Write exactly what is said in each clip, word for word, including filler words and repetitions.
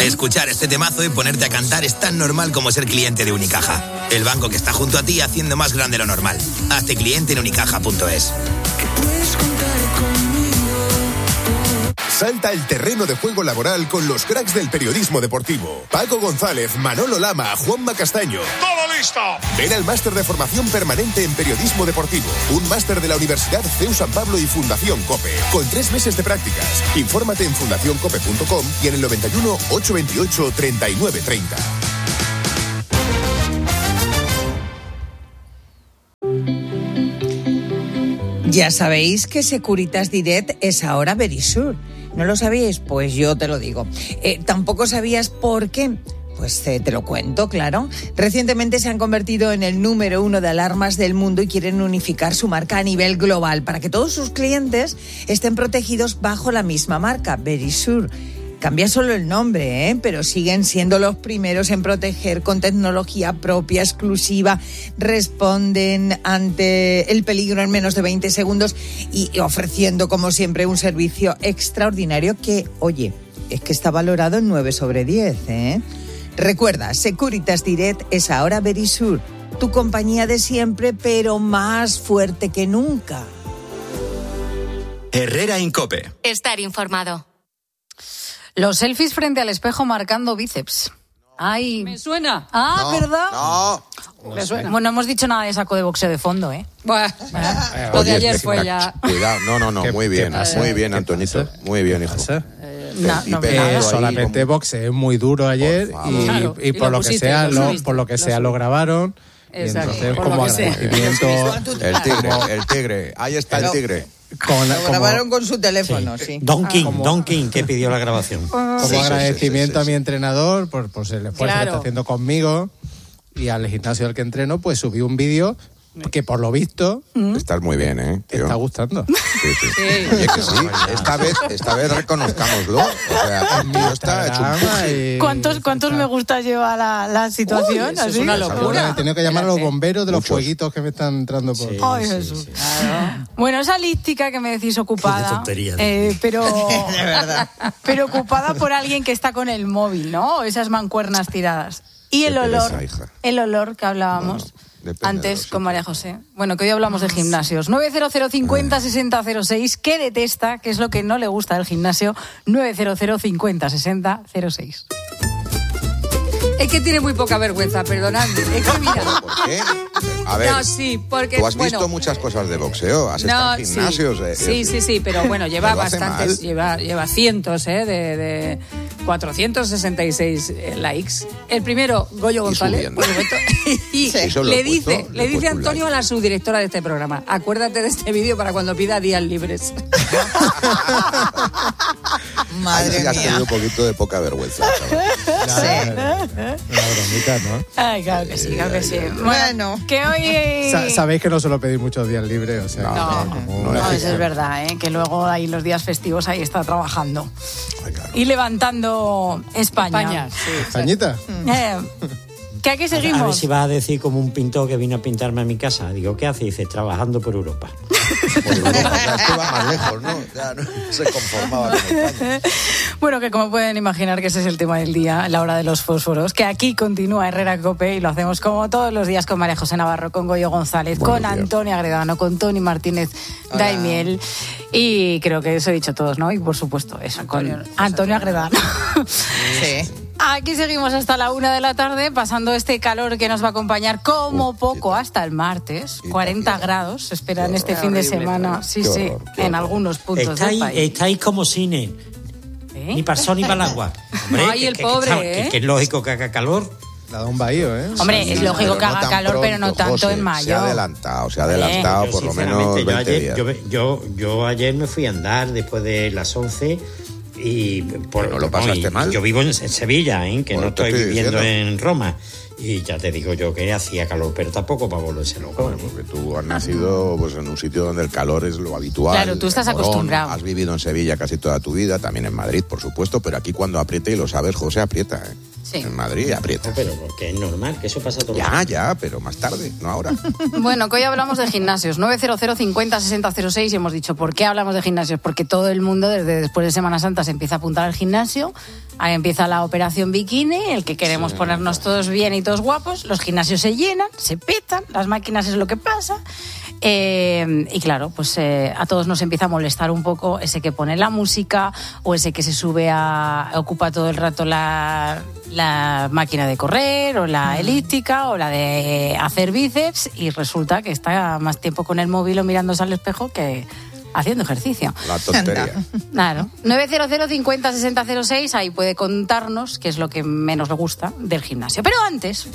Escuchar este temazo y ponerte a cantar es tan normal como ser cliente de Unicaja. El banco que está junto a ti haciendo más grande lo normal. Hazte cliente en unicaja punto es. Salta al terreno de juego laboral con los cracks del periodismo deportivo. Paco González, Manolo Lama, Juanma Castaño. ¡Todo listo! Ven al máster de formación permanente en periodismo deportivo. Un máster de la Universidad C E U San Pablo y Fundación COPE. Con tres meses de prácticas. Infórmate en fundación cope punto com y en el noventa y uno, ochocientos veintiocho, treinta y nueve treinta. Ya sabéis que Securitas Direct es ahora Verisure. ¿No lo sabíais? Pues yo te lo digo. Eh, ¿Tampoco sabías por qué? Pues eh, te lo cuento, claro. Recientemente se han convertido en el número uno de alarmas del mundo y quieren unificar su marca a nivel global para que todos sus clientes estén protegidos bajo la misma marca, Verisure. Cambia solo el nombre, ¿eh? Pero siguen siendo los primeros en proteger con tecnología propia, exclusiva, responden ante el peligro en menos de veinte segundos y ofreciendo, como siempre, un servicio extraordinario que, oye, es que está valorado en nueve sobre diez, ¿eh? Recuerda, Securitas Direct es ahora Verisure, tu compañía de siempre, pero más fuerte que nunca. Herrera Incope. Estar informado. Los selfies frente al espejo marcando bíceps. Ay, me suena. Ah, no, ¿verdad? No, me suena. Bueno, no hemos dicho nada de saco de boxeo de fondo, ¿eh? Bueno, eh, lo de Oye, ayer fue ya. Cuidado, no, no, no, muy bien, muy bien, Antonito, muy bien, hijo. Eh, no, no, eh, solamente como... boxeo muy duro ayer y, claro, y, y por y lo, lo que sea, lo, lo por lo que lo sea, lo grabaron. Exacto. Y entonces, como agradecimiento. El tigre, el tigre, ahí está el tigre. Con, lo grabaron como, con su teléfono, sí. sí. Don King, como, Don King, que pidió la grabación. Como sí, agradecimiento sí, sí, sí, sí. a mi entrenador por, por el esfuerzo claro. que está haciendo conmigo y al gimnasio al que entreno, pues subí un vídeo que por lo visto mm. estás muy bien, ¿eh? Te está gustando. Sí, sí. sí. Oye, que sí. Esta vez, esta vez reconozcámoslo. O sea, el mío está hecho un y... ¿Cuántos, cuántos me gusta lleva la, la situación? Uy, es una locura. He tenido que llamar a los bomberos de los Muchos. fueguitos que me están entrando por... Sí, Ay, Jesús. Sí, sí. Claro. Bueno, esa lística que me decís ocupada, eh, pero... de verdad. Pero ocupada por alguien que está con el móvil, ¿no? Esas mancuernas tiradas. Y el olor, pereza, el olor que hablábamos... No. Depende antes con María José. Bueno, que hoy hablamos de gimnasios. nueve cero cero cincuenta sesenta cero seis. ¿Qué detesta? ¿Qué es lo que no le gusta del gimnasio? nueve cero cero cincuenta sesenta cero seis. Es que tiene muy poca vergüenza, perdonadme. Es que mira. ¿Por qué? A ver, no, sí, porque, tú has visto bueno, muchas cosas de boxeo, has no, estado en gimnasios. Sí, eh, sí, eh, sí, sí, pero bueno, lleva bastantes, lleva, lleva cientos, ¿eh? De, de cuatrocientos sesenta y seis likes. El primero, Goyo González, por supuesto, y sí. le dice, puesto, le dice Antonio like. a la subdirectora de este programa, acuérdate de este vídeo para cuando pida días libres. Madre Ahí sí has mía. tenido un poquito de poca vergüenza, chaval. Sí. Una bromita, ¿no? Ay, claro que sí, claro que sí. Bueno, que hoy... Sa- Sabéis que no suelo pedir muchos días libres, o sea... No, no, no, no, no eso es verdad, ¿eh? Que luego ahí los días festivos ahí está trabajando. Ay, claro. Y levantando España. España, sí. ¿Españita? Eh, ¿Que aquí seguimos? A ver si vas a decir como un pintor que vino a pintarme a mi casa. Digo, ¿qué hace? Dice, trabajando por Europa. Por Europa, ya es que va más lejos, ¿no? Ya no se conformaba con España. Bueno, que como pueden imaginar que ese es el tema del día, la hora de los fósforos, que aquí continúa Herrera Cope y lo hacemos como todos los días con María José Navarro, con Goyo González, Buenos con días. Antonio Agredano, con Tony Martínez Hola. Daimiel y creo que eso he dicho todos, ¿no? Y por supuesto eso, Antonio, con Antonio Agredano. Sí. Aquí seguimos hasta la una de la tarde, pasando este calor que nos va a acompañar como Uf, poco hasta el martes. cuarenta grados se esperan este horror, fin de horrible, semana. Sí, qué sí, horror, qué en horror. algunos puntos estáis, del país. Estáis como cine. ¿Eh? Ni para sol ni para el agua. Hombre, Ay, que, el que, pobre, que, ¿eh? que, que es lógico que haga calor. La da un bahío, ¿eh? Hombre, Sí, es lógico que haga no calor, pronto, pero no tanto José, en mayo. Se ha adelantado, se ha adelantado Yo, por lo sinceramente, menos veinte yo ayer, días. Yo, yo, yo ayer me fui a andar después de las once y... Por, ¿No lo pasaste no, y, mal? Yo vivo en Sevilla, ¿eh? Que Bueno, no estoy, estoy viviendo diciendo. en Roma. Y ya te digo yo que hacía calor, pero tampoco para volverse loco. Bueno, porque tú has nacido pues, en un sitio donde el calor es lo habitual. Claro, tú estás Morón, acostumbrado. Has vivido en Sevilla casi toda tu vida, también en Madrid, por supuesto, pero aquí cuando apriete, y lo sabes, José, aprieta, ¿eh? Sí. En Madrid aprieta. No, pero porque es normal, que eso pasa todo. Ya, ya, pero más tarde, no ahora. Bueno, que hoy hablamos de gimnasios. nueve cero cero cincuenta sesenta cero seis y hemos dicho, ¿por qué hablamos de gimnasios? Porque todo el mundo, desde después de Semana Santa, se empieza a apuntar al gimnasio. Ahí empieza la operación bikini, el que queremos sí. ponernos todos bien y todos guapos. Los gimnasios se llenan, se petan, las máquinas es lo que pasa. Eh, y claro, pues eh, a todos nos empieza a molestar un poco ese que pone la música o ese que se sube a... ocupa todo el rato la, la máquina de correr o la elíptica o la de hacer bíceps y resulta que está más tiempo con el móvil o mirándose al espejo que haciendo ejercicio. La tontería. Claro. nueve cero cero cincuenta sesenta cero seis, ahí puede contarnos qué es lo que menos le gusta del gimnasio. Pero antes...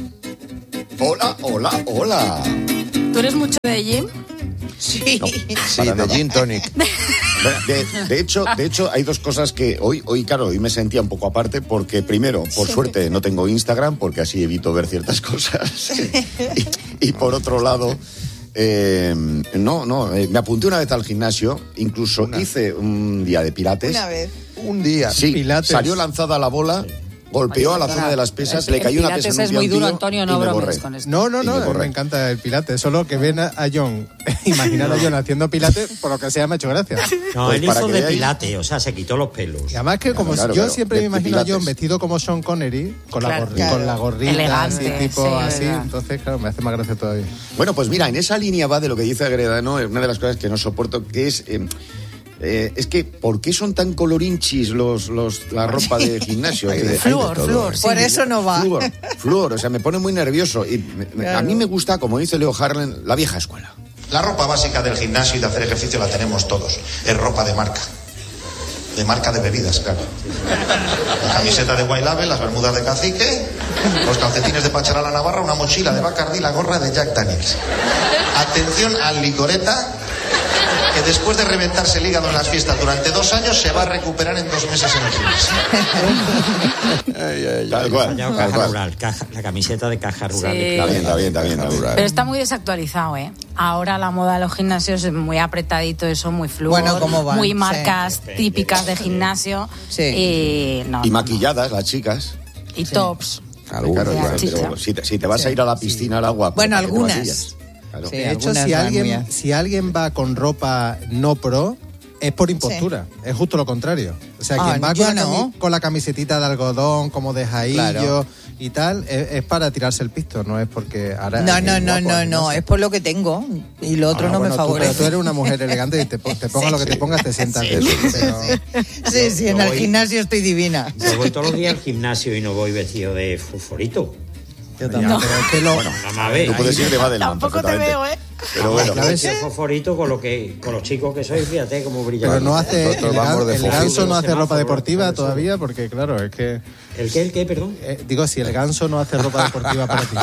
Hola, hola, hola. ¿Tú eres mucho de gym? Sí. No, sí, de gin tonic. De, de, hecho, de hecho, hay dos cosas que hoy, hoy, claro, hoy me sentía un poco aparte porque, primero, por sí. suerte, no tengo Instagram porque así evito ver ciertas cosas. y, y por otro lado... Eh, no, no, eh, me apunté una vez al gimnasio, incluso una. hice un día de pilates. Una vez. Un día. Sí, pilates. Salió lanzada la bola. Sí. Golpeó a la zona de las pesas, el, le cayó una pesa en un es muy duro, Antonio, no bromes con esto. No, no, no, me, me encanta el pilates, solo que ven a, a John, imaginar a John haciendo pilates, por lo que sea me ha hecho gracia. No, pues él hizo de pilates, o sea, se quitó los pelos. Y además que como claro, si, yo claro, siempre de, me imagino a John vestido como Sean Connery, con, claro, la, gorri, claro. con la gorrita, elegante, así, tipo sí, así, verdad. Entonces, claro, me hace más gracia todavía. Bueno, pues mira, en esa línea va de lo que dice Agredano, una de las cosas que no soporto, que es... Eh, Eh, es que, ¿por qué son tan colorinchis los, los, la ropa de gimnasio? Hay de, flúor, hay de flúor. Sí. Por eso no va. Flúor, flúor, o sea, me pone muy nervioso. Y me, claro. A mí me gusta, como dice Leo Harlan, la vieja escuela. La ropa básica del gimnasio y de hacer ejercicio la tenemos todos. Es ropa de marca. De marca de bebidas, claro. La camiseta de White Label, las bermudas de Cacique, los calcetines de Pachará la Navarra, una mochila de Bacardi, la gorra de Jack Daniels. Atención al licoreta, que después de reventarse el hígado en las fiestas durante dos años se va a recuperar en dos meses en el gimnasio. Tal cual, tal cual. Rural, caja, la camiseta de caja rural. Sí. Está bien, está bien, está bien, está bien. Pero está muy desactualizado, ¿eh? Ahora la moda de los gimnasios es muy apretadito, eso, muy fluo, bueno, ¿cómo van? muy marcas sí. típicas de gimnasio. Sí. Y, no, y no, maquilladas, no. las chicas. Y sí. tops. Claro, claro, claro, pero si te, si te vas sí. a ir a la piscina, al agua... Bueno, algunas. Claro. Sí, de hecho, si alguien, si alguien va con ropa no pro, es por impostura. Sí. Es justo lo contrario. O sea, quien ah, va con la, no. con la camisetita de algodón, como de jaillo claro. y tal, es, es para tirarse el pisto, no es porque... Ahora no, no, no, no, no, es por lo que tengo y lo otro ah, no bueno, me favorece. Tú, pero tú eres una mujer elegante y te, te pongas sí, lo que sí. te pongas, te sientas sí, bien. Sí, pero... sí, sí, en yo el voy, gimnasio estoy divina. Yo voy todos los días al gimnasio y no voy vestido de fosforito. Yo también, no. pero es que lo... Bueno, tú puedes ir de Badelman. Tampoco te veo, ¿eh? Pero bueno, claro, ese fosforito con lo que con los chicos que sois, fíjate cómo brilla. Pero no hace el, gan, el ganso no hace ropa deportiva todavía, porque claro, es que ¿El qué, el qué, perdón? Eh, digo, si el ganso no hace ropa deportiva para ti. No,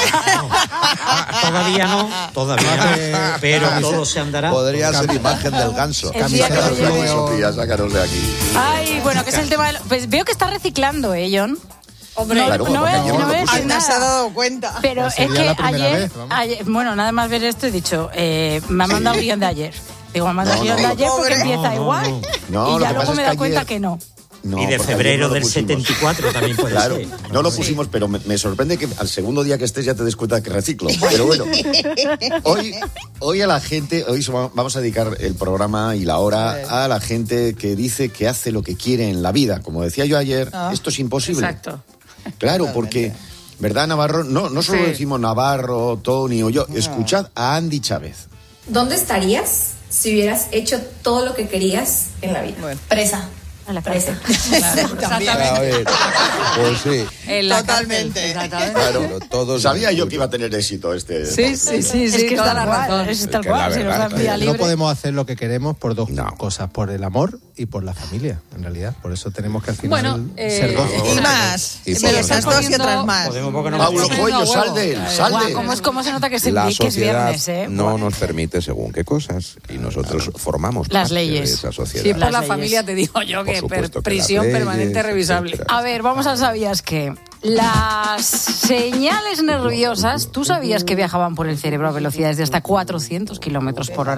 todavía no, todavía no, pero todo se andará. Podría ser imagen del ganso. Camiseta de Sofía, sácanos de aquí. Ay, bueno, que es el tema de... Pues veo que está reciclando, ¿eh, John? Hombre, no, claro, no, ves, no ves nada. Se ha dado cuenta. Pero pues es que ayer, vez, ayer, bueno, nada más ver esto he dicho, eh, me ha mandado un guión de ayer. Digo, me ha mandado un no, guión no, de ayer porque no, empieza no, igual. No, y ya luego me he dado cuenta ayer... que no. No, y de febrero no del setenta y cuatro también puede claro, ser. No lo pusimos, sí. pero me, me sorprende que al segundo día que estés ya te des cuenta que reciclo. Pero bueno, hoy, hoy a la gente, hoy vamos a dedicar el programa y la hora a la gente que dice que hace lo que quiere en la vida. Como decía yo ayer, oh, esto es imposible. Exacto. Claro, porque, ¿verdad, Navarro? No, no solo sí. decimos Navarro, Tony o yo. No. Escuchad a Andy Chávez. ¿Dónde estarías si hubieras hecho todo lo que querías en la vida? Bueno. Presa. A la presa. Claro. Exactamente. Pues sí. Totalmente. Claro, todo sabía yo que iba a tener éxito este. Sí, sí, sí. Es que está la razón. Es tal cual. Si nos da vía libre. No podemos hacer lo que queremos por dos no. cosas, por el amor y por la familia, en realidad. Por eso tenemos que al final bueno, eh, ser dos. Y más. Y pero esas dos y otras más. Paulo Coelho, sal de él, sal de él. ¿Cómo es cómo se nota que es, la que es viernes, eh? No nos permite según qué cosas y nosotros formamos las parte leyes. de esa sociedad. Si es por la familia, te digo yo que Per, prisión leyes, permanente revisable. Etcétera. A ver, vamos a ¿sabías qué? Las señales nerviosas, ¿tú sabías que viajaban por el cerebro a velocidades de hasta cuatrocientos kilómetros por hora?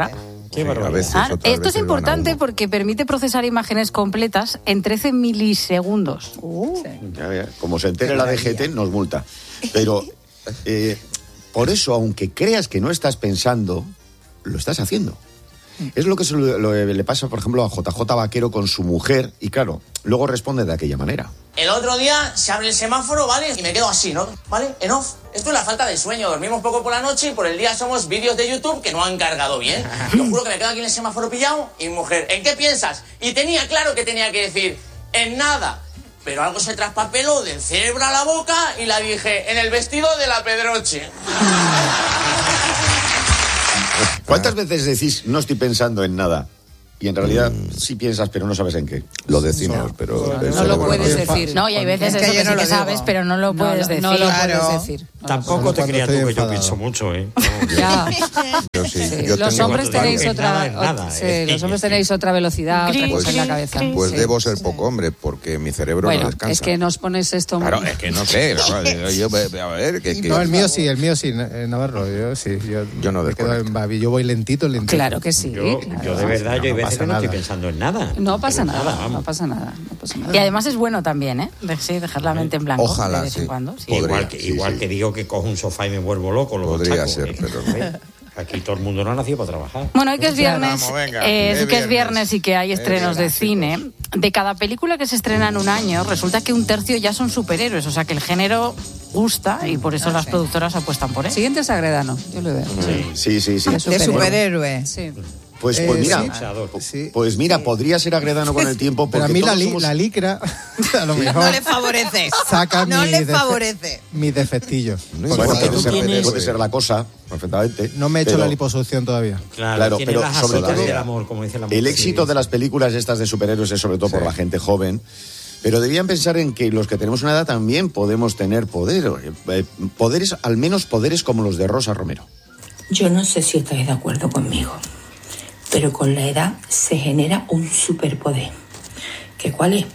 Qué a veces, Ah, otras esto es veces importante porque permite procesar imágenes completas en trece milisegundos. Uh. Ya, ya. Como se entere la D G T, nos multa. Pero eh, por eso, aunque creas que no estás pensando, lo estás haciendo. Es lo que se lo, lo, le pasa, por ejemplo, a J J Vaquero con su mujer, y claro, luego responde de aquella manera. El otro día se abre el semáforo, ¿vale? Y me quedo así, ¿no? ¿Vale? En off. Esto es la falta de sueño. Dormimos poco por la noche y por el día somos vídeos de YouTube que no han cargado bien. Yo juro que me quedo aquí en el semáforo pillado y mi mujer, ¿en qué piensas? Y tenía claro que tenía que decir, en nada. Pero algo se traspapeló del cerebro a la boca y la dije, en el vestido de la Pedroche. ¿Cuántas veces decís, no estoy pensando en nada? Y en realidad mm. sí piensas, pero no sabes en qué. Lo decimos, pero... No, no lo puedes decir. No, y hay veces es eso que, no sí que sabes, pero no lo puedes no, decir. No lo puedes claro. decir. No, Tampoco te creas tú que yo pienso mucho, ¿eh? No, ya. Yo sí. Sí. Yo los hombres tenéis otra... Nada, nada, sí, eh. los hombres tenéis otra velocidad, otra cosa en la cabeza. Pues sí. debo ser poco hombre, porque mi cerebro bueno, no descansa. es que nos pones esto... Claro, muy... es que no sé. Yo, a ver... Que, que, no, el mío sí, el mío sí, Navarro. Yo sí. Yo, yo no quedo en babi, yo voy lentito, lentito. Claro que sí. Yo de verdad, yo hay veces que no estoy pensando nada. No pasa nada, nada no pasa nada, no pasa nada. Y además es bueno también, ¿eh? De, sí, dejar la mente en blanco. Ojalá, de vez en sí. cuando. Sí. Podría, igual que, sí, igual sí. que digo que cojo un sofá y me vuelvo loco. Lo Podría chaco, ser, ¿eh? pero... Aquí todo el mundo no ha nacido para trabajar. Bueno, hoy que es viernes, Vamos, venga, eh, es que es viernes. viernes y que hay estrenos de cine, de cada película que se estrena en un año, resulta que un tercio ya son superhéroes, o sea que el género gusta y por eso Ah, las sí. productoras apuestan por él. Siguiente es Agredano, yo lo veo. Sí, sí, sí. De superhéroe. Sí. Pues, pues Eh, mira, sí. Sí. pues mira, podría ser Agredano con el tiempo. Pero a porque mí la, todos li, somos- la licra, a lo mejor, No le favorece. saca No mis le defe- favorece. mis defectillos. No, Bueno, Porque puede tú ser, tienes- puede ser la cosa, perfectamente. No me he hecho pero la liposucción todavía. Claro, Claro, tiene pero las sobre azotas todo, del amor, como dice la el mujer. éxito de las películas estas de superhéroes es sobre todo por Sí. la gente joven. Pero debían pensar en que los que tenemos una edad también podemos tener poder. eh, Poderes, al menos poderes como los de Rosa Romero. Yo no sé si estáis de acuerdo conmigo, pero con la edad se genera un superpoder. ¿Qué cuál es?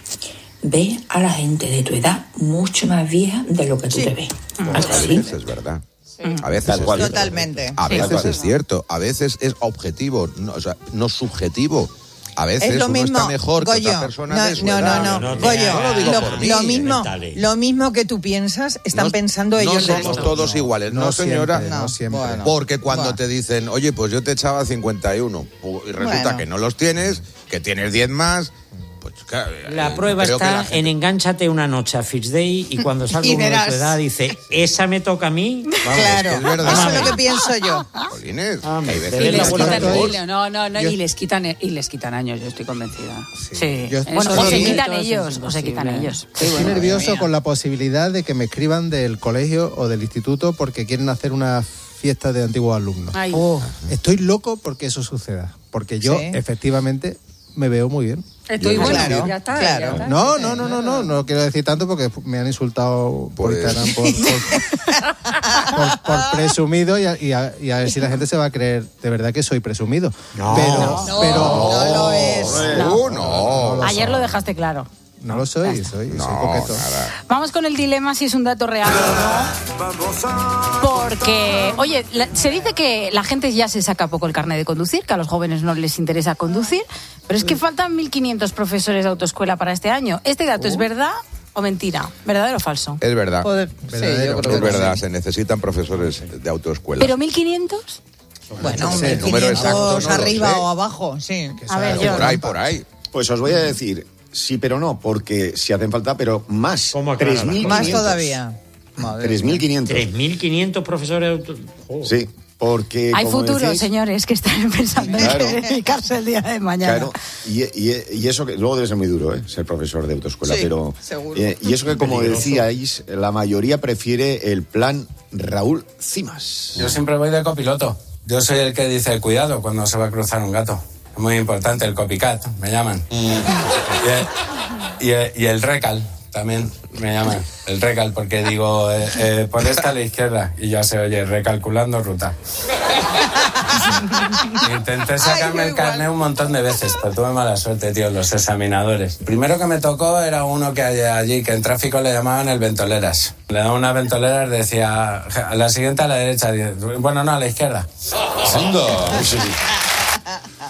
Ve a la gente de tu edad mucho más vieja de lo que tú Sí. te ves. A ¿Así? veces es verdad. A veces Tal es cual. cierto. Totalmente. A Sí. veces Tal cual. es cierto. A veces es objetivo, no, o sea, no subjetivo. A veces Es lo uno mismo, está mejor que Goyo, otra persona no, de su no, edad. no, no, No, no, Goyo, no lo digo lo, por mí, lo mismo, mentales. lo mismo que tú piensas, están No- pensando no ellos de somos esto. todos iguales, no, No señora. siempre, no siempre. Bueno. Porque cuando Bueno. te dicen, oye, pues yo te echaba cincuenta y uno, y resulta Bueno. que no los tienes, que tienes diez más, pues claro, La eh, prueba creo que está la gente- en engánchate una noche a Fitch Day y cuando salga Y uno de verás. tu edad dice, ¿esa me toca a mí? Vamos, Claro, es verdad. eso es lo que pienso yo. Jolines, Ah, que hay me- veces te Y den que la les, buena quitan, voz. y- no, no, no, Yo- y les quitan y les quitan años, yo estoy convencida. Sí. Yo- Bueno, Eso o se sí. quitan Todo eso ellos, es o se quitan imposible. ellos. Sí, Estoy bueno, nervioso mía. con la posibilidad de que me escriban del colegio o del instituto porque quieren hacer una fiesta de antiguos alumnos. Ay. Oh, Estoy loco porque eso suceda. Porque yo, Sí. efectivamente, me veo muy bien. Estoy Yo- bueno, Claro, ya está. claro. ya está. No, no, no, no, no, no quiero decir tanto porque me han insultado por Pues- Instagram por, por, por- por presumido y a, y, a, y a ver si la gente se va a creer de verdad que soy presumido. No. pero, no, pero no lo es. Uh, no. Ayer lo dejaste claro. no lo soy, soy, soy No, coqueto. nada. Vamos con el dilema si es un dato real o no. Porque, oye, la- se dice que la gente ya se saca poco el carnet de conducir, que a los jóvenes no les interesa conducir, pero es que faltan mil quinientos profesores de autoescuela para este año. ¿Este dato es verdad o mentira? ¿Verdadero o falso? Es verdad. Poder- sí, Verdadero. yo creo Es que verdad, sí. se necesitan profesores de autoescuela. ¿Pero mil quinientos? Bueno, Sí, el número exacto no lo arriba sé. o abajo, sí. A ver, Pero yo. por ahí, por ahí. Pues os voy a decir, sí, pero no, porque si hacen falta, pero más. ¿Cómo aclara la tres mil cosa? Más todavía. Madre tres mil quinientos. tres mil quinientos profesores de auto... Joder. Sí, porque... Hay como futuro, decís, señores, que están pensando Claro. en dedicarse el día de mañana. Claro, y, y- y eso que luego debe ser muy duro, ¿eh? Ser profesor de autoescuela, Sí, pero seguro. eh, y eso que como Peligroso. decíais, la mayoría prefiere el plan Raúl Cimas. Yo siempre voy de copiloto. Yo soy el que dice cuidado cuando se va a cruzar un gato. Es muy importante, el copycat, me llaman. Y el, y el- y el recal, también me llaman. El recal, porque digo, eh, eh, por esta a la izquierda. Y ya se oye, recalculando ruta. Intenté sacarme Ay, el igual. carnet un montón de veces, pero tuve mala suerte, tío, los examinadores. Primero que me tocó era uno que hay allí, que en tráfico le llamaban el ventoleras. Le daba una ventolera y decía, a la siguiente a la derecha. Bueno, no, a la izquierda.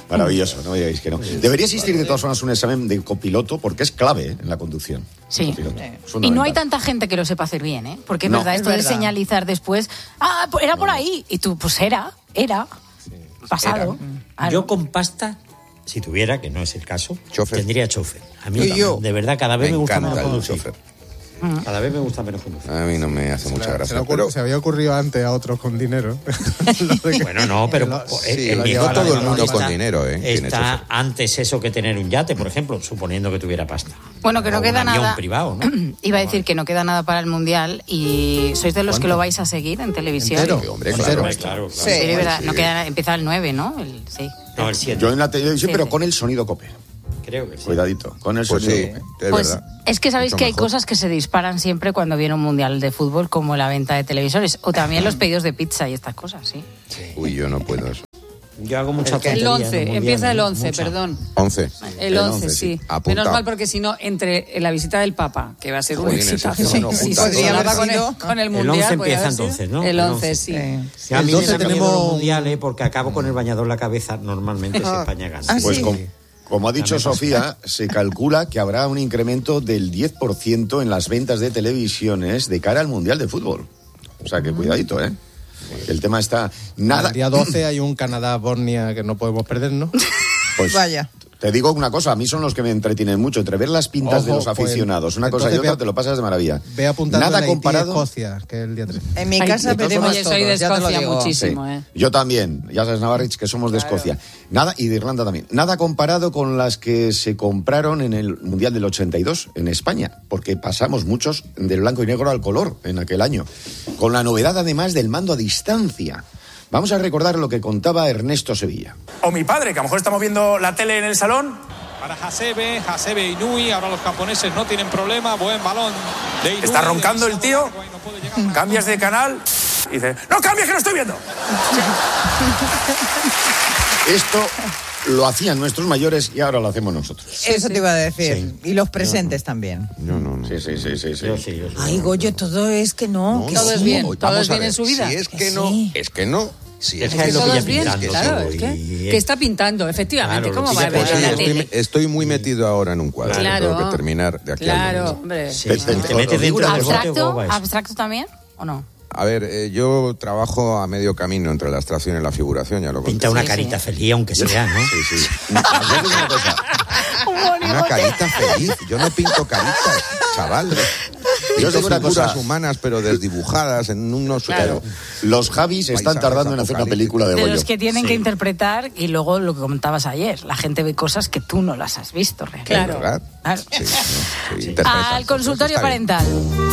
Maravilloso, no me digáis que no. Debería existir de todas formas un examen de copiloto porque es clave ¿eh? en la conducción. Sí. Y no hay tanta gente que lo sepa hacer bien, ¿eh? Porque es no, verdad, esto es verdad. de señalizar después, ah, era por ahí. Y tú, pues era, era, sí, pasado. Era. Yo con pasta, si tuviera, que no es el caso, chofer. tendría chofer. A mí, yo, de verdad, cada vez me, me gusta más conducir. Chofer. Cada vez me gusta menos conducir. A mí no me hace mucha gracia. Se, pero... se había ocurrido antes a otros con dinero. que... Bueno, no, pero lo, sí, el no todo el mundo está, con dinero. ¿eh? Está antes eso que tener un yate, por ejemplo, suponiendo que tuviera pasta. Bueno, que no o queda un avión nada. privado, ¿no? Iba a decir que no queda nada para el Mundial y sois de los ¿Cuánto? que lo vais a seguir en televisión. ¿Entero? Sí, hombre, claro. Claro, claro, claro. Sí, sí, es verdad. No queda, empieza el nueve, ¿no? El, sí. No, el siete. Yo en la televisión, pero con el sonido COPE. Creo que sí. Cuidadito, con el pues sonido sí, COPE. Es pues verdad. es que sabéis Mucho que hay mejor. cosas que se disparan siempre cuando viene un mundial de fútbol, como la venta de televisores, o también los pedidos de pizza y estas cosas, ¿sí? sí. Uy, yo no puedo eso. Yo hago mucha tontería. El once, empieza el once, perdón. once. El once, sí. Apunta. Menos mal, porque si no, entre la visita del Papa, que va a ser un exitazo, sí, no, si se va con el, con el Mundial. El once empieza entonces, ¿no? El once, sí. sí. A mí me da miedo los mundiales porque acabo con el bañador en la cabeza normalmente si España gana. Ah, pues sí. como, como ha dicho Sofía, se calcula que habrá un incremento del diez por ciento en las ventas de televisiones de cara al Mundial de Fútbol. O sea que cuidadito, ¿eh? El tema está... nada. El día doce hay un Canadá-Bosnia que no podemos perder, ¿no? Pues vaya. Te digo una cosa, a mí son los que me entretienen mucho, entre ver las pintas Ojo, de los aficionados, pues, una cosa y otra, ve, te lo pasas de maravilla. Ve apuntando nada en comparado. Escocia, que es el día tres. En mi casa Ay, veremos Oye, soy de Escocia muchísimo, sí. ¿eh? Yo también, ya sabes, Navarrich, que somos de claro. Escocia. Nada, y de Irlanda también. Nada comparado con las que se compraron en el Mundial del ochenta y dos en España, porque pasamos muchos del blanco y negro al color en aquel año. Con la novedad, además, del mando a distancia. Vamos a recordar lo que contaba Ernesto Sevilla. O mi padre, que a lo mejor estamos viendo la tele en el salón. Para Hasebe, Hasebe Inui, ahora los japoneses no tienen problema, buen balón de Inui. Está roncando el tío, cambias de canal y dices, ¡no cambies que lo estoy viendo! Esto lo hacían nuestros mayores y ahora lo hacemos nosotros. Eso te iba a decir. Sí. Y los presentes no, no. también. No, no, no. Sí, sí, sí, sí. sí. Yo sí, yo sí. Ay, Goyo, todo es que no. no que todo sí. es bien, no, todo es bien ver, en su vida. Si es que sí. no, es que no. Sí, es es que que todo lo es bien, pintando, claro, es que, que está pintando, efectivamente. Claro, ¿Cómo va a ver en la tele? Estoy, estoy muy metido ahora en un cuadro. Claro. Tengo que terminar de aquí Claro, al hombre. Sí, te, te, te metes dentro del ¿Abstracto? ¿Abstracto también o no? A ver, eh, yo trabajo a medio camino entre la abstracción y la figuración, ya lo conté. Pinta una sí, carita sí. feliz, aunque sea, ¿no? Sí, sí. una, cosa. una carita feliz. Yo no pinto caritas, chaval. Yo sé una cosa humanas, pero desdibujadas en unos... Claro. Los Javis están tardando en hacer una película de Goyo. De los que tienen sí. que interpretar y luego lo que comentabas ayer. La gente ve cosas que tú no las has visto realmente. Claro. claro. Sí, sí, sí. Al consultorio parental.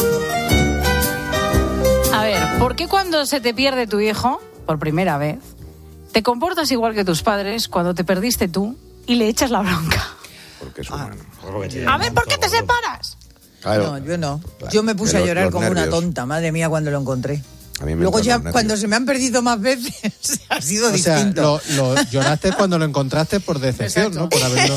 A ver, ¿por qué cuando se te pierde tu hijo, por primera vez, te comportas igual que tus padres cuando te perdiste tú y le echas la bronca? Porque es humano. Ah. A ver, ¿por qué te separas? Claro. No, yo no. Yo me puse los, a llorar como nervios. una tonta, madre mía, cuando lo encontré. A mí me Luego ya, los cuando se me han perdido más veces, ha sido o distinto. sea, lo, lo lloraste cuando lo encontraste por decepción, ¿no? Por haberlo...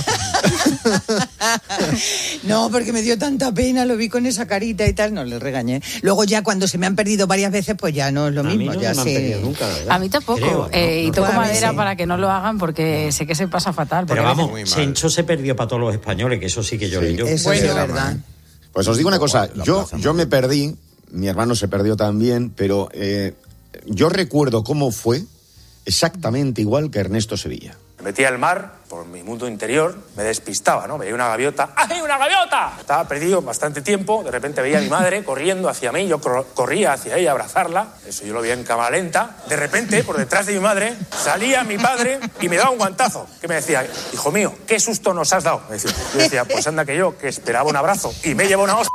No, porque me dio tanta pena, lo vi con esa carita y tal, no le regañé. Luego ya cuando se me han perdido varias veces, pues ya no es lo a mismo. Mí no ya se me sé. han perdido nunca, ¿verdad? A mí tampoco. Creo, eh, no, y toco no, madera sí. para que no lo hagan porque sé que se pasa fatal. Pero vamos, muy mal. Sencho se perdió para todos los españoles, que eso sí que yo Sí, leí yo. Eso Bueno, es verdad. Pues os digo una cosa, La yo, plaza yo muy me perdí, mi hermano se perdió también, pero eh, yo recuerdo cómo fue exactamente igual que Ernesto Sevilla. Me metía al mar, por mi mundo interior, me despistaba, ¿no? Veía una gaviota. ¡Ay, una gaviota! Estaba perdido bastante tiempo, de repente veía a mi madre corriendo hacia mí, yo cor- corría hacia ella a abrazarla, eso yo lo veía en cámara lenta. De repente, por detrás de mi madre, salía mi padre y me daba un guantazo, que me decía, hijo mío, ¿qué susto nos has dado? Me decía. Yo decía, pues anda que yo, que esperaba un abrazo, y me llevó una hostia.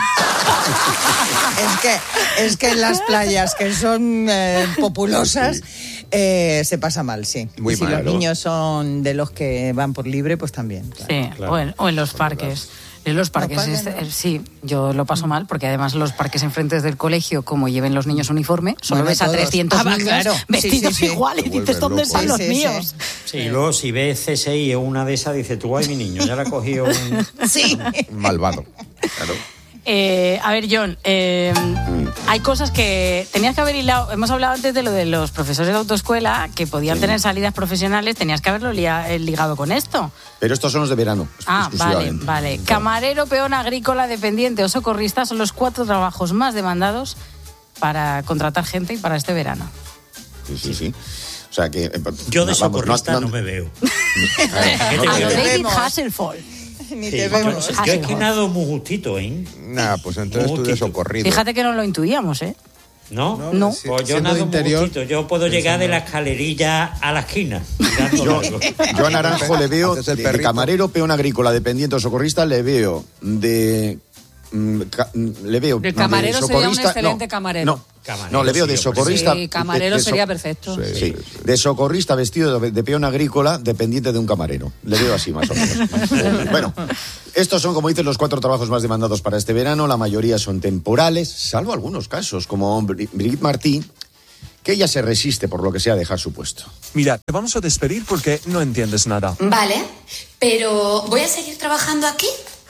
Es que, es que en las playas que son eh, populosas eh, se pasa mal, sí. Muy y si mal, los ¿no? niños son de los que van por libre, pues también. Claro. Sí, claro. o, en, o en los parques. En los parques, parques, este, no. eh, sí, yo lo paso mal porque además los parques enfrente del colegio, como lleven los niños uniforme, solo Bueno, ves a todos. trescientos Ah, va, niños claro. vestidos Sí, sí, sí. iguales. Te Dices, vuelves ¿dónde loco. están Sí, los sí, míos? Sí, y luego si ves C S I o una de esas, dices tú, ay, mi niño, ya la ha cogido un... Sí. Malvado. Claro. Eh, a ver, John, eh, hay cosas que tenías que haber hilado. Hemos hablado antes de lo de los profesores de autoescuela que podían sí. tener salidas profesionales, tenías que haberlo ligado con esto. Pero estos son los de verano. Ah, vale, vale. Camarero, peón agrícola, dependiente o socorrista son los cuatro trabajos más demandados para contratar gente y para este verano. Sí, sí, sí. O sea que... Yo de socorrista no, no, no me veo. A lo David Hasselhoff. Ni te sí, vemos. Yo, yo es que nado muy justito, ¿eh? Nah, pues entonces tú de socorrido. Fíjate que no lo intuíamos, ¿eh? ¿No? No. no. Pues yo nado muy justito. Yo puedo llegar de la escalerilla a la esquina. Yo, yo a Naranjo le veo de, de camarero, peón agrícola, dependiente o socorrista, le veo de... Ca, le veo el camarero de sería un excelente no, camarero. No, camarero, no, le veo de socorrista. Sí, camarero de, de, sería perfecto. Sí, sí. De socorrista vestido de, de peón agrícola, dependiente de un camarero. Le veo así más o menos. Bueno, estos son, como dices, los cuatro trabajos más demandados para este verano. La mayoría son temporales, salvo algunos casos, como Brigitte Martí, que ella se resiste, por lo que sea, a dejar su puesto. Mira, te vamos a despedir porque no entiendes nada. Vale, pero ¿voy a seguir trabajando aquí?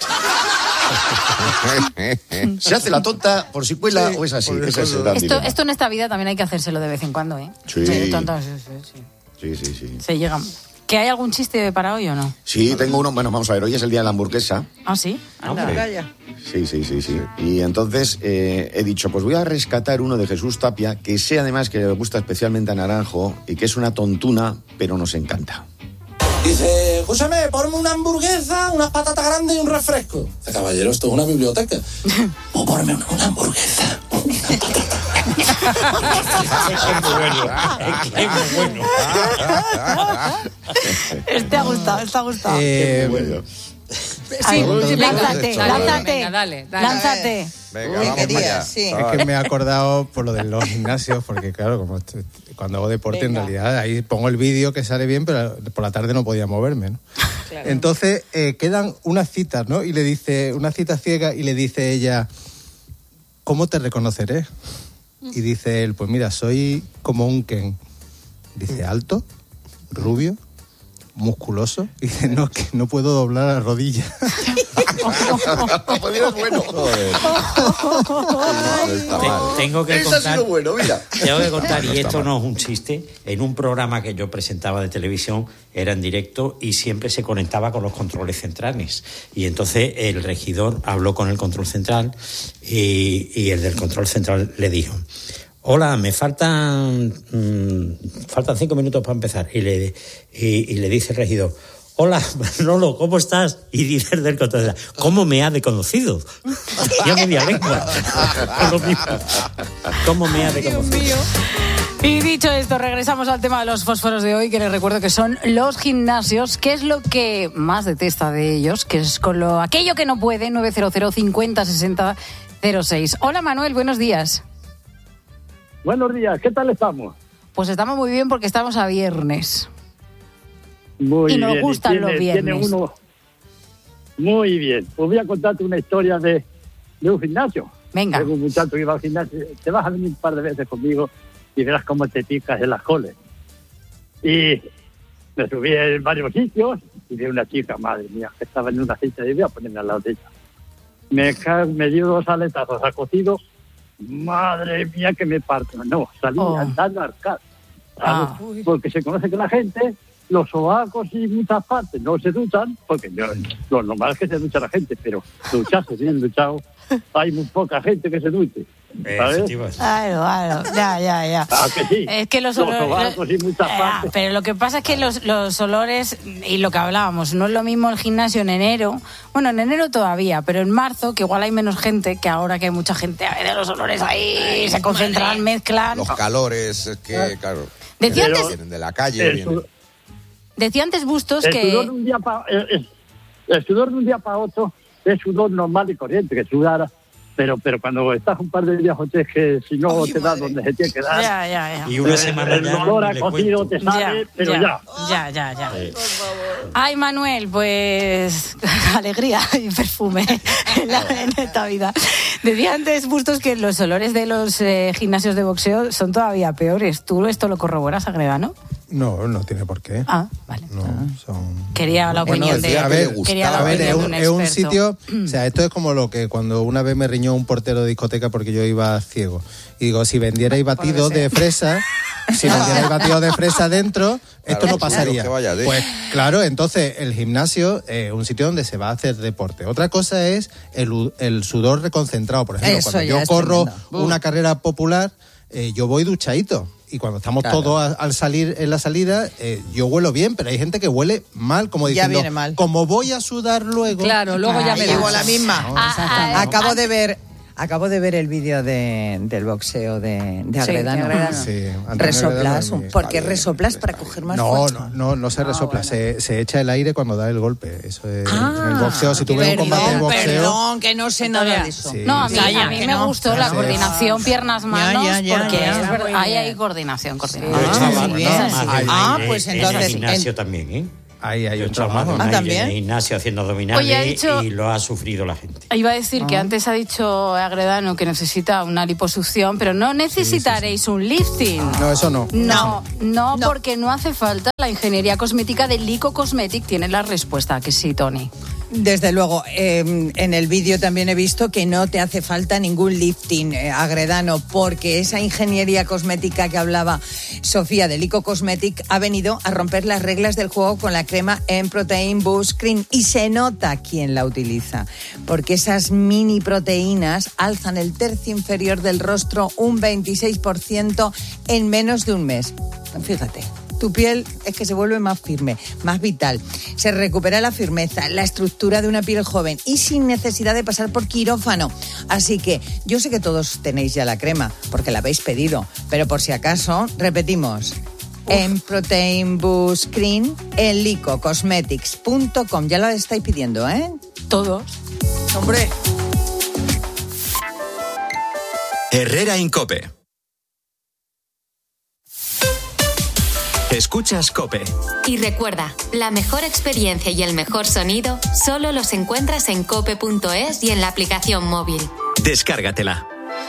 ¿Se hace la tonta por si cuela sí, o es así? Es es esto, esto en esta vida también hay que hacérselo de vez en cuando, ¿eh? Sí. Sí, tonta, sí, sí, sí. sí, sí, sí. Se llega. ¿Que hay algún chiste para hoy o no? Sí, tengo uno. Bueno, vamos a ver, hoy es el día de la hamburguesa. ¿Ah, sí? Anda, sí, sí, sí, sí. Y entonces eh, he dicho, pues voy a rescatar uno de Jesús Tapia, que sé además que le gusta especialmente a Naranjo y que es una tontuna, pero nos encanta. Dice, escúchame, ponme una hamburguesa, unas patatas grandes y un refresco. Dice, caballero, esto es una biblioteca. O ponme una, una hamburguesa, una patata. Es muy bueno, es muy bueno. Este ha gustado, este ha gustado. Eh, bueno. Sí, lánzate, lánzate, venga, dale, dale. lánzate. Venga, vamos allá. Sí. Es que me he acordado por lo de los gimnasios, porque claro, como estoy, cuando hago deporte venga. En realidad ahí pongo el vídeo que sale bien, pero por la tarde no podía moverme, ¿no? Claro. Entonces eh, quedan unas citas, ¿no? Y le dice, una cita ciega, y le dice ella, ¿cómo te reconoceré? Y dice él, pues mira, soy como un Ken. Dice, alto, rubio, musculoso, y dice, no, que no puedo doblar la rodilla. Pues bueno. Te, tengo que Eso contar, ha sido bueno, mira. Tengo que contar, y esto no es un chiste, en un programa que yo presentaba de televisión, era en directo y siempre se conectaba con los controles centrales. Y entonces el regidor habló con el control central y, y el del control central le dijo, hola, me faltan mmm, faltan cinco minutos para empezar. Y le, y, y le dice el regidor, hola, Manolo, ¿cómo estás? Y dice el del control, ¿cómo me ha conocido? Ya media lengua. ¿Cómo me ha conocido? Y dicho esto, regresamos al tema de los fósforos de hoy, que les recuerdo que son los gimnasios. ¿Qué es lo que más detesta de ellos? Que es con lo aquello que no puede, nueve cero cero cincuenta sesenta cero seis. Hola, Manuel, buenos días. Buenos días, ¿qué tal estamos? Pues estamos muy bien porque estamos a viernes. Muy y nos bien. gustan tiene, los viernes. Tiene uno... Muy bien. Pues voy a contarte una historia de, de un gimnasio. Venga. Tengo un muchacho que va al gimnasio. Te vas a venir un par de veces conmigo y verás cómo te picas en las coles. Y me subí en varios sitios y vi una chica, madre mía, que estaba en una cita y voy a ponerme al lado de ella. Me, ca... me dio dos aletazos a cocido. Madre mía, que me parto. No, salí oh. andando a arcar. Ah. Porque se conoce que la gente, los sobacos y muchas partes no se duchan, porque yo, lo normal es que se ducha la gente, pero ducharse bien duchado, hay muy poca gente que se duche. ¿Sabes? Claro, claro, ya, ya, ya. Ah, que sí. Es que los, los olores, sobacos y muchas eh, partes. Pero lo que pasa es que los, los olores, y lo que hablábamos, no es lo mismo el gimnasio en enero, bueno, en enero todavía, pero en marzo, que igual hay menos gente, que ahora que hay mucha gente, a ver, los olores ahí Ay, se concentran, mezclan. Los calores, es que, claro, decía antes, vienen de la calle. El, vienen. Decía antes Bustos el que... Sudor de un día pa, el, el sudor de un día para otro es sudor normal y corriente, que sudara. Pero pero cuando estás un par de días, es que si no Oye, te das donde se tiene que dar. Ya, ya, ya. Y una semana el ya. El dolor a cocido te sale, ya, pero ya. Ya, ya, ya. ya. Sí. Ay, Manuel, pues alegría y perfume en, la, en esta vida. Decía antes Bustos que los olores de los eh, gimnasios de boxeo son todavía peores. ¿Tú esto lo corroboras, Agreda, no? No, no tiene por qué. Ah, vale. No, son... Quería la opinión bueno, de... A ver, quería la a ver opinión es, un, de un es un experto. sitio... O sea, esto es como lo que cuando una vez me riñó un portero de discoteca porque yo iba ciego. Y digo, si vendierais batidos de fresa... Si vendierais batidos de fresa dentro, esto claro, no pasaría. Que vaya de... Pues claro, entonces el gimnasio es un sitio donde se va a hacer deporte. Otra cosa es el, el sudor reconcentrado. Por ejemplo, Eso cuando yo corro una carrera popular, eh, yo voy duchadito. Y cuando estamos claro. todos a, al salir en la salida, eh, yo huelo bien, pero hay gente que huele mal, como diciendo, ya viene mal. Como voy a sudar luego. Claro, luego ah, ya me llevo la misma. No, ah, ah, acabo de ver... Acabo de ver el vídeo de, del boxeo de, de Agredano. Sí, de Agredano. Sí, resoplas, ¿por qué resoplas? ¿Para coger más no, fuerza? No, no, no se resopla, ah, bueno. se, se echa el aire cuando da el golpe. Eso es ah, en el boxeo. Si tú ves un combate de boxeo... Perdón, que no sé nada de eso. Sí, no, a mí, sí, a mí me no. gustó la coordinación piernas-manos, ya, ya, ya, porque ya, es verdad, ahí hay coordinación. coordinación. Ah, sí, ah, ah, pues entonces... En el gimnasio también, ¿eh? Ahí hay un trabajo. Ah, ¿también? En el gimnasio haciendo abdominales Oye, dicho, y lo ha sufrido la gente. Iba a decir ah. que antes ha dicho Agredano que necesita una liposucción, pero no necesitaréis sí, sí, sí. un lifting. No, eso no. No, no, no, porque no hace falta. La ingeniería cosmética de Lico Cosmetic tiene la respuesta, que sí, Tony. Desde luego, eh, en el vídeo también he visto que no te hace falta ningún lifting, eh, Agredano, porque esa ingeniería cosmética que hablaba Sofía de Lico Cosmetic ha venido a romper las reglas del juego con la crema M-Protein Boost Cream y se nota quién la utiliza, porque esas mini proteínas alzan el tercio inferior del rostro un veintiséis por ciento en menos de un mes. Fíjate. Tu piel es que se vuelve más firme, más vital. Se recupera la firmeza, la estructura de una piel joven y sin necesidad de pasar por quirófano. Así que yo sé que todos tenéis ya la crema, porque la habéis pedido. Pero por si acaso, repetimos. M-Protein Boost Cream en lico cosmetics punto com. Ya la estáis pidiendo, ¿eh? Todos. Hombre. Herrera Incope. Escuchas COPE. Y recuerda, la mejor experiencia y el mejor sonido solo los encuentras en cope punto es y en la aplicación móvil. Descárgatela.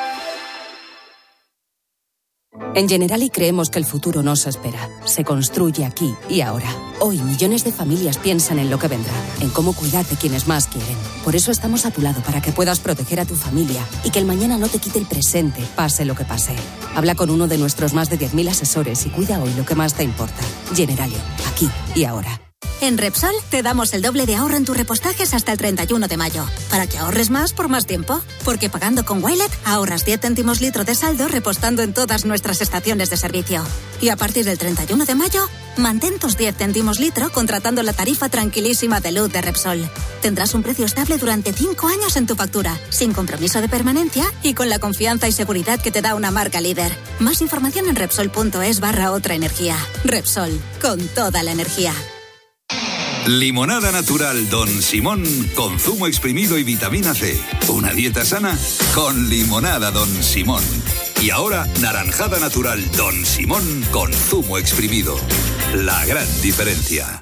En Generali creemos que el futuro no se espera, se construye aquí y ahora. Hoy millones de familias piensan en lo que vendrá, en cómo cuidar de quienes más quieren. Por eso estamos a tu lado para que puedas proteger a tu familia y que el mañana no te quite el presente, pase lo que pase. Habla con uno de nuestros más de diez mil asesores y cuida hoy lo que más te importa. Generali, aquí y ahora. En Repsol te damos el doble de ahorro en tus repostajes hasta el treinta y uno de mayo, para que ahorres más por más tiempo. Porque pagando con Wilet ahorras diez céntimos litro de saldo repostando en todas nuestras estaciones de servicio. Y a partir del treinta y uno de mayo, mantén tus diez céntimos litro contratando la tarifa tranquilísima de luz de Repsol. Tendrás un precio estable durante cinco años en tu factura, sin compromiso de permanencia y con la confianza y seguridad que te da una marca líder. Más información en Repsol punto es barra otra energía. Repsol, con toda la energía. Limonada natural Don Simón con zumo exprimido y vitamina C. Una dieta sana con limonada Don Simón. Y ahora naranjada natural Don Simón con zumo exprimido. La gran diferencia.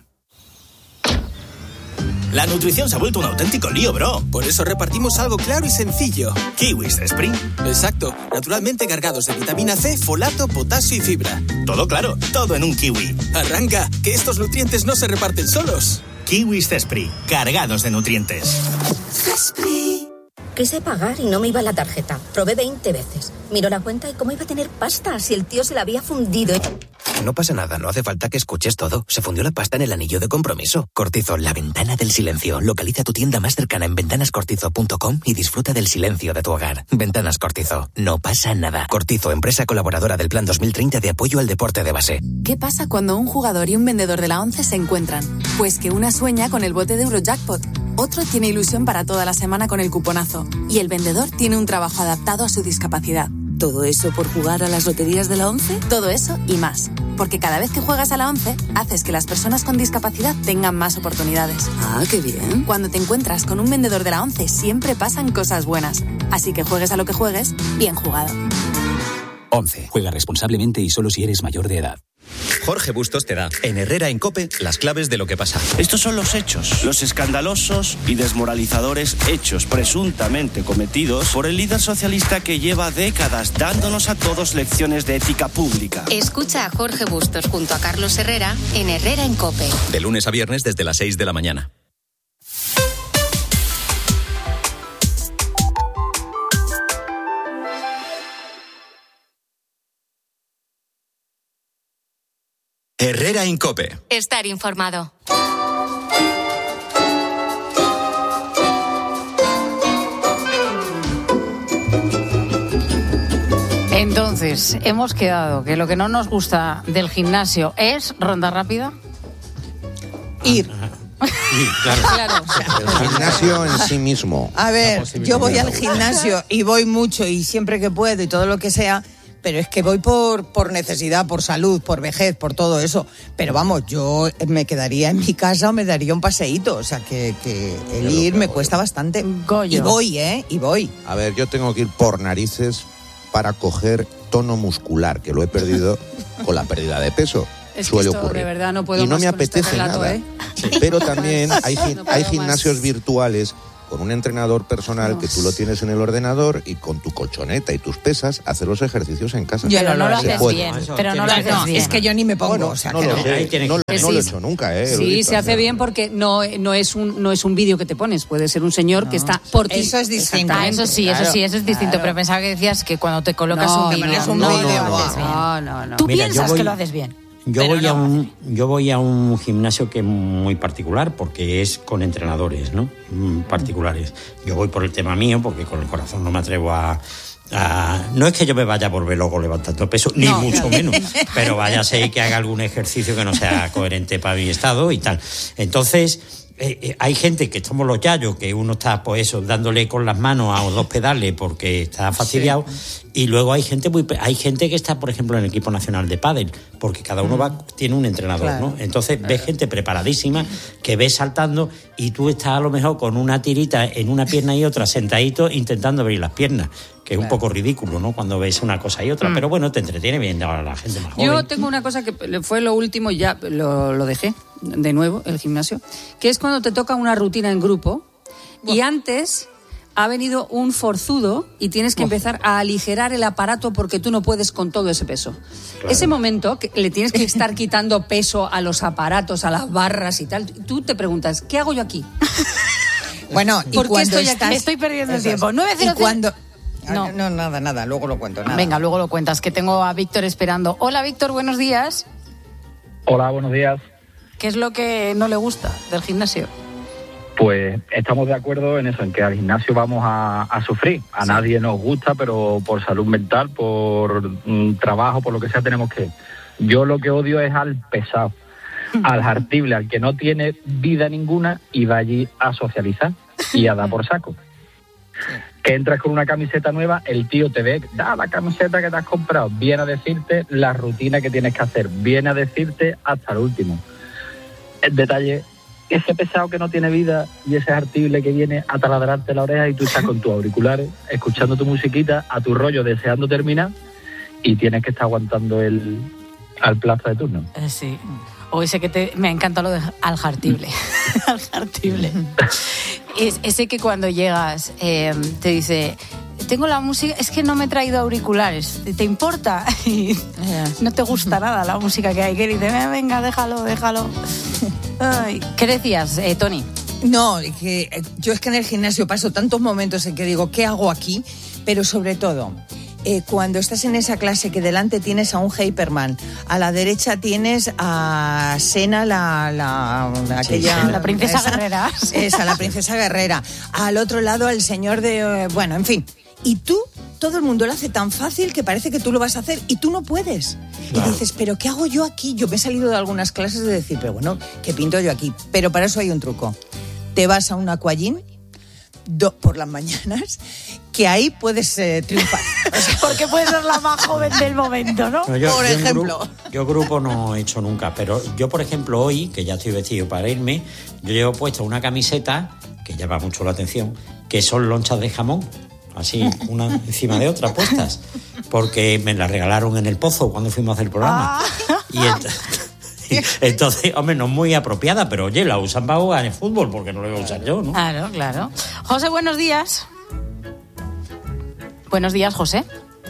La nutrición se ha vuelto un auténtico lío, bro. Por eso repartimos algo claro y sencillo. Kiwis Spring. Exacto. Naturalmente cargados de vitamina C, folato, potasio y fibra. Todo claro, todo en un kiwi. Arranca, que estos nutrientes no se reparten solos. Kiwis Cespri, cargados de nutrientes. Cespri. Quise pagar y no me iba la tarjeta. Probé veinte veces. Miró la cuenta y cómo iba a tener pasta si el tío se la había fundido. No pasa nada, no hace falta que escuches todo. Se fundió la pasta en el anillo de compromiso. Cortizo, la ventana del silencio. Localiza tu tienda más cercana en ventanas cortizo punto com y disfruta del silencio de tu hogar. Ventanas Cortizo, no pasa nada. Cortizo, empresa colaboradora del Plan dos mil treinta de apoyo al deporte de base. ¿Qué pasa cuando un jugador y un vendedor de la ONCE se encuentran? Pues que una sueña con el bote de Eurojackpot, otro tiene ilusión para toda la semana con el cuponazo y el vendedor tiene un trabajo adaptado a su discapacidad. ¿Todo eso por jugar a las loterías de la ONCE? Todo eso y más. Porque cada vez que juegas a la ONCE, haces que las personas con discapacidad tengan más oportunidades. Ah, qué bien. Cuando te encuentras con un vendedor de la ONCE, siempre pasan cosas buenas. Así que juegues a lo que juegues, bien jugado. ONCE. Juega responsablemente y solo si eres mayor de edad. Jorge Bustos te da, en Herrera en COPE, las claves de lo que pasa. Estos son los hechos, los escandalosos y desmoralizadores hechos presuntamente cometidos por el líder socialista que lleva décadas dándonos a todos lecciones de ética pública. Escucha a Jorge Bustos junto a Carlos Herrera en Herrera en COPE. De lunes a viernes desde las seis de la mañana. Herrera en COPE. Estar informado. Entonces, hemos quedado que lo que no nos gusta del gimnasio es ronda rápida. Ir. Claro. Claro. El gimnasio en sí mismo. A ver, yo voy al gimnasio y voy mucho y siempre que puedo y todo lo que sea, pero es que voy por, por necesidad, por salud, por vejez, por todo eso. Pero vamos, yo me quedaría en mi casa o me daría un paseíto. O sea, que, que el ir me cuesta bastante. Goyo. Y voy, ¿eh? Y voy. A ver, yo tengo que ir por narices para coger tono muscular, que lo he perdido con la pérdida de peso. Es Suele que esto, ocurrir. De verdad, no puedo y no más me con este apetece relato, nada. ¿eh? Sí. Pero también hay, No hay puedo gimnasios más. virtuales con un entrenador personal que tú lo tienes en el ordenador y con tu colchoneta y tus pesas hacer los ejercicios en casa. Pero no lo Se haces puede. bien. Pero no lo haces No, bien. es que yo ni me pongo. Bueno, o sea, no que lo no. sé, no, Que no sí, lo he hecho nunca, ¿eh? Lo he Sí, visto se hace hacer. bien porque no, no es un no es un vídeo que te pones, puede ser un señor que está por ti. Eso es distinto. Ah, eso sí, eso Claro, sí, eso es distinto, claro. pero pensaba que decías que cuando te colocas No, un te vídeo, pones un no, vídeo, lo guau. haces bien. No, no, no. Tú Mira, piensas yo voy- que lo haces bien. Yo Pero voy, a no. un, yo voy a un gimnasio que es muy particular porque es con entrenadores, ¿no? Mm, particulares. Yo voy por el tema mío porque con el corazón no me atrevo a... a- no es que yo me vaya por ver luego levantando peso, ni No, mucho claro. menos, pero váyase que haga algún ejercicio que no sea coherente para mi estado y tal. Entonces... Eh, eh, hay gente que somos los yayos, que uno está pues eso, dándole con las manos a dos pedales porque está fastidiado, sí. Y luego hay gente muy hay gente que está, por ejemplo, en el equipo nacional de pádel, porque cada uno va tiene un entrenador, claro. ¿no? Entonces ves gente preparadísima que ves saltando y tú estás a lo mejor con una tirita en una pierna y otra sentadito intentando abrir las piernas, que es claro. un poco ridículo, ¿no? Cuando ves una cosa y otra, mm. pero bueno, te entretiene viendo a la gente más joven. Yo tengo una cosa que fue lo último y ya lo, lo dejé de nuevo, el gimnasio, que es cuando te toca una rutina en grupo y antes ha venido un forzudo y tienes que empezar a aligerar el aparato porque tú no puedes con todo ese peso. Claro. Ese momento que le tienes que estar quitando peso a los aparatos, a las barras y tal, tú te preguntas, ¿qué hago yo aquí? Bueno, y ¿por qué cuando estoy estás... aquí? Estoy perdiendo el Eso es. tiempo. nueve cero cero Y cuando... No. no, nada, nada, luego lo cuento. Nada. Venga, luego lo cuentas, que tengo a Víctor esperando. Hola, Víctor, buenos días. Hola, buenos días. ¿Qué es lo que no le gusta del gimnasio? Pues estamos de acuerdo en eso, en que al gimnasio vamos a, a sufrir. A sí. Nadie nos gusta, pero por salud mental, por mm, trabajo, por lo que sea, tenemos que... Yo lo que odio es al pesado, al hartible, al que no tiene vida ninguna y va allí a socializar y a dar por saco. Que entras con una camiseta nueva, el tío te ve, da la camiseta que te has comprado, viene a decirte la rutina que tienes que hacer, viene a decirte hasta el último. El detalle, ese pesado que no tiene vida y ese artible que viene a taladrarte la oreja y tú estás con tus auriculares, escuchando tu musiquita, a tu rollo, deseando terminar y tienes que estar aguantando el al plazo de turno. Eh, sí. O ese que te... Me encanta lo de al jartible. Al jartible. Es, ese que cuando llegas eh, te dice... Tengo la música, es que no me he traído auriculares, ¿te importa? Y no te gusta nada la música que hay, que dice, venga, déjalo, déjalo. Ay, ¿qué decías, eh, Tony? No, que eh, yo es que en el gimnasio paso tantos momentos en que digo, ¿qué hago aquí? Pero sobre todo, eh, cuando estás en esa clase que delante tienes a un Hyperman, a la derecha tienes a Sena, la, la, la aquella... Sí, la princesa esa, guerrera. Esa, la princesa guerrera. Al otro lado, al señor de... Eh, bueno, en fin... Y tú, todo el mundo lo hace tan fácil que parece que tú lo vas a hacer y tú no puedes. Claro. Y dices, ¿pero qué hago yo aquí? Yo me he salido de algunas clases de decir, pero bueno, ¿qué pinto yo aquí? Pero para eso hay un truco. Te vas a un aquagym do, por las mañanas, que ahí puedes eh, triunfar. O sea, porque puedes ser la más joven del momento, ¿no? no yo, por yo ejemplo. Grupo, yo grupo no he hecho nunca, pero yo, por ejemplo, hoy, que ya estoy vestido para irme, yo llevo puesta una camiseta, que llama mucho la atención, que son lonchas de jamón. Así, una encima de otra puestas, porque me la regalaron en el Pozo cuando fuimos a hacer el programa. Ah. Y ent- entonces, hombre, no es muy apropiada, pero oye, la usan para jugar en fútbol, porque no la voy a usar yo, ¿no? Claro, claro. José, buenos días. Buenos días, José.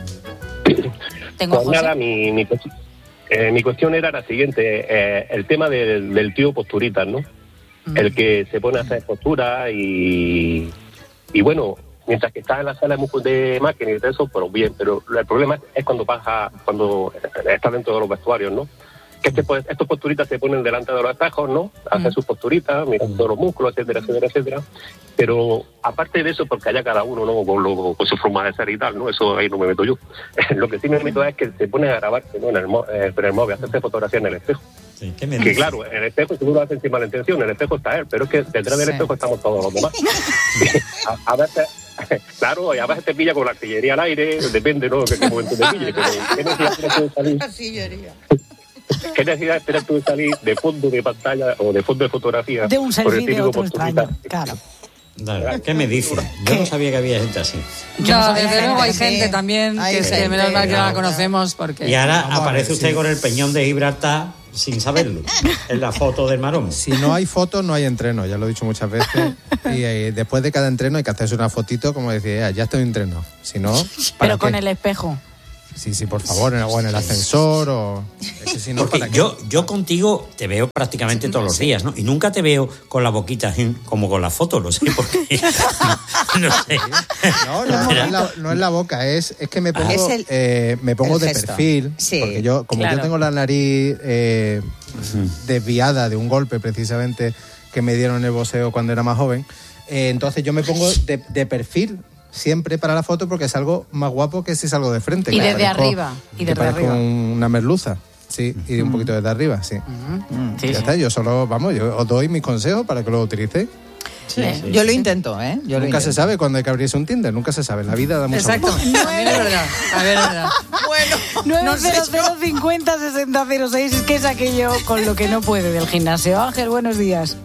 Tengo Pues a José. nada, mi, mi, eh, mi cuestión era la siguiente, eh, el tema del, del tío posturitas, ¿no? Mm. El que se pone a hacer posturas y, y bueno, mientras que está en la sala de máquina y todo eso, pues bien, pero el problema es cuando pasa, cuando está dentro de los vestuarios, ¿no? Que este, pues, estos posturitas se ponen delante de los espejos, ¿no? Hacen mm. sus posturitas, miran todos los músculos, etcétera, etcétera, etcétera. Pero aparte de eso, porque allá cada uno, ¿no? Con, lo, con su forma de ser y tal, ¿no? Eso ahí no me meto yo. Lo que sí me meto es que se pone a grabarse, ¿no? En el, eh, en el móvil, hacerse fotografía en el espejo. Sí, ¿qué me que dice? claro, en el espejo seguro lo hacen sin mala intención, en el espejo está él, pero es que detrás del Sí. espejo estamos todos los demás. a, a veces, claro, y a veces te pilla con la artillería al aire, depende, ¿no? De qué momento te pille, pero ¿qué necesidad tienes tú de salir? ¿Qué necesidad tienes tú de salir de fondo de pantalla o de fondo de fotografía? De un por el selfie de típico otro posturita? extraño, claro. Dale, ¿qué me dice? Yo no sabía que había gente así. Yo no, desde hay luego hay gente, gente sí. también Hay que, es que gente, menos mal que no la claro. conocemos porque... Y ahora Vamos a aparece ver, usted sí. con el peñón de Gibraltar sin saberlo, en la foto del marón. Si no hay fotos, no hay entreno, ya lo he dicho muchas veces. Y eh, después de cada entreno hay que hacerse una fotito como decir, "Ah, ya estoy en entreno". Si no, ¿para Pero con qué? el espejo. Sí, sí, por favor, en- o en el ascensor o... Es que si no, Porque ¿para qué? yo, yo contigo te veo prácticamente todos los días, ¿no? Y nunca te veo con la boquita así, como con la foto, no sé por qué. No sé. No, no, no, es la, no es la boca, es, es que me pongo, Es el- eh, me pongo el de gesto. perfil. Sí, porque yo, como claro. yo tengo la nariz eh, desviada de un golpe precisamente que me dieron en el boxeo cuando era más joven, eh, entonces yo me pongo de, de perfil siempre para la foto porque salgo más guapo que si salgo de frente. Y que desde parezco- arriba, y que desde parezco arriba. una merluza. Sí, y un poquito desde arriba, sí. Sí, ya sí. está, yo solo, vamos, yo os doy mis consejos para que lo utilicéis. Sí, yo lo intento, ¿eh? Yo lo Nunca se intento. sabe cuando hay que abrirse un Tinder, nunca se sabe. La vida da mucho Exacto, vueltas. también es verdad. A ver, es verdad. Bueno, nueve no sé cero yo. cero cincuenta sesenta cero seis es que es aquello con lo que no puede del gimnasio. Ángel, buenos días.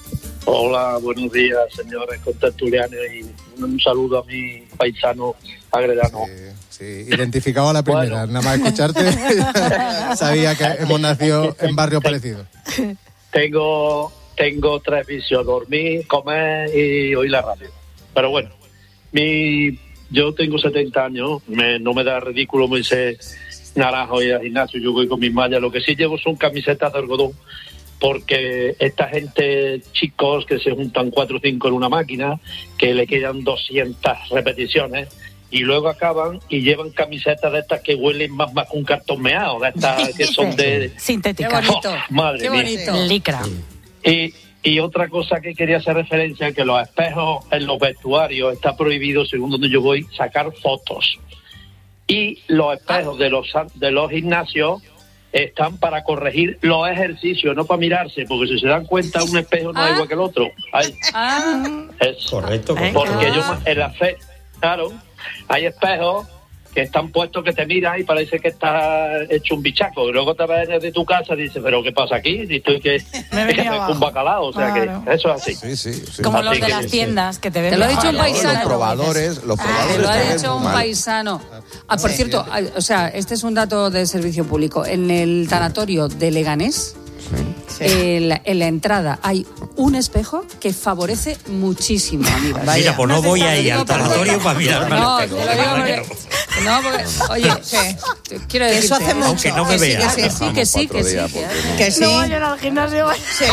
Hola, buenos días, señores contertulianos, y un saludo a mi paisano agrediano. Sí, identificado a la primera. Nada más escucharte, sabía que hemos nacido en barrios parecidos. Tengo, tengo tres vicios: dormir, comer y oír la radio. Pero bueno, mi, yo tengo setenta años, me, no me da ridículo, me dice naranjo y al gimnasio, yo voy con mis mallas. Lo que sí llevo son camisetas de algodón, porque esta gente, chicos, que se juntan cuatro o cinco en una máquina, que le quedan doscientas repeticiones, y luego acaban y llevan camisetas de estas que huelen más, más que un cartón meado, de estas que son de... Sintética. Qué bonito. Oh, madre Qué mía. bonito. Licra. Y, y otra cosa que quería hacer referencia, que los espejos en los vestuarios está prohibido, según donde yo voy, sacar fotos. Y los espejos de los, de los gimnasios están para corregir los ejercicios, no para mirarse, porque si se dan cuenta, un espejo no es igual que el otro. Ay, Ah, es, Correcto, correcto. porque yo en la fe, claro, hay espejos que están puestos que te miran y parece que está hecho un bichaco. Y luego te ves de tu casa y dices, ¿pero qué pasa aquí? Y estoy que, Me que venía me abajo. un bacalao. O sea Claro. que eso es así. Sí, sí, sí. Como Así los de que- las tiendas que te ven. Te lo ha dicho un mejor. paisano. Los probadores, los te probadores lo ha te ven dicho muy un mal. paisano. Ah, por cierto, ah, o sea, este es un dato de servicio público. En el tanatorio de Leganés, en, en la entrada hay un espejo que favorece muchísimo a mi Vaya. Mira, pues no voy a ir al tanatorio para mirarme No, al te espejo. lo digo porque, no, porque, oye, quiero decir, Eso hace mucho. Aunque no me Que sí, vea. que sí, que sí, que sí, Vamos, que sí. cuatro días, porque Que sí. No vayan al gimnasio, vayan Sí.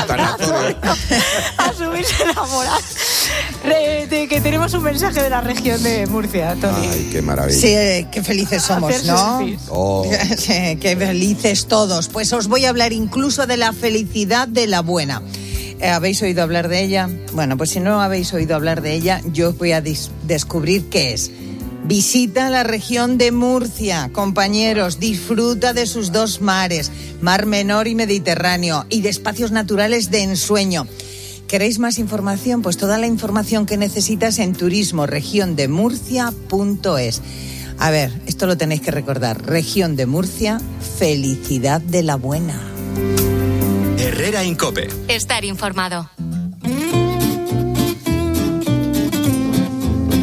a subirse la moral. Re- de que tenemos un mensaje de la región de Murcia, Tony. Ay, qué maravilla. Sí, eh, qué felices somos, Hacer ¿no? selfies. Oh. Sí, qué felices todos. Pues os voy a hablar incluso de la felicidad de la buena. Eh, ¿Habéis oído hablar de ella? Bueno, pues si no habéis oído hablar de ella, yo os voy a dis- descubrir qué es. Visita la región de Murcia, compañeros, disfruta de sus dos mares, Mar Menor y Mediterráneo, y de espacios naturales de ensueño. ¿Queréis más información? Pues toda la información que necesitas en turismo región de murcia punto es. A ver, esto lo tenéis que recordar. Región de Murcia, felicidad de la buena. Herrera Incope. Estar informado.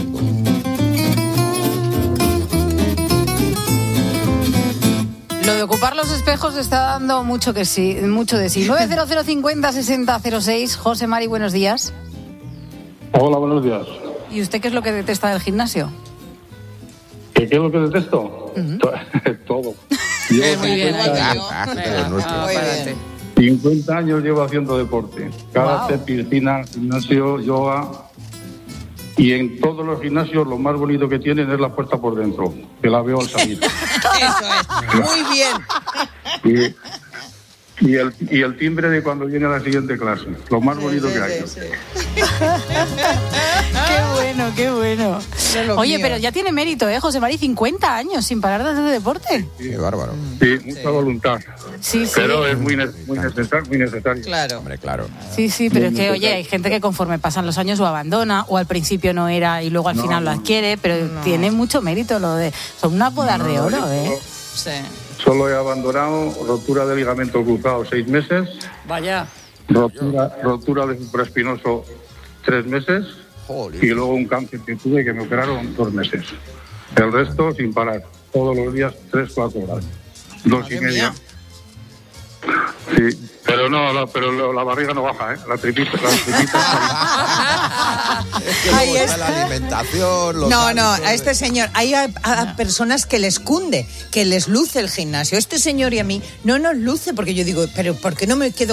Lo de ocupar los espejos está dando mucho que sí, mucho de sí. nueve cero cero cincuenta sesenta cero seis. José Mari, buenos días. Hola, buenos días. ¿Y usted qué es lo que detesta del gimnasio? ¿Qué, qué es lo que detesto? Uh-huh. Todo. Yo muy bien, cincuenta años llevo haciendo deporte. Karate, wow. Piscina, gimnasio, yoga. Y en todos los gimnasios lo más bonito que tienen es la puerta por dentro, que la veo al salir. Eso es, muy bien. Y, y, el, y el timbre de cuando viene a la siguiente clase, lo más bonito sí, sí, que hay. Sí, sí. Qué bueno, qué bueno. Oye, mío. Pero ya tiene mérito, ¿eh, José Mari? cincuenta años sin parar de hacer deporte. Sí, qué bárbaro. Sí, mucha sí. voluntad. Sí, sí. Pero es muy, muy necesario, muy necesario. Claro. Hombre, claro. Sí, sí, pero muy es que, necesario. Oye, hay gente que conforme pasan los años o abandona, o al principio no era y luego al no, final no. lo adquiere, pero no. tiene mucho mérito lo de... Son unas bodas no, de oro, no, ¿eh? Sí. Solo he abandonado rotura de ligamento cruzado seis meses. Vaya. Rotura, rotura de supraespinoso tres meses. Joder. Y luego un cáncer que tuve que me operaron dos meses. El resto sin parar. Todos los días, tres, cuatro horas. Dos Madre y media. Mía. Sí, pero no, la, pero la barriga no baja, ¿eh? La tripita, la tripita. Es que luego está la alimentación. Los no, no, a este señor, hay a, a personas que les cunde, que les luce el gimnasio. Este señor y a mí no nos luce, porque yo digo, pero ¿por qué no me quedo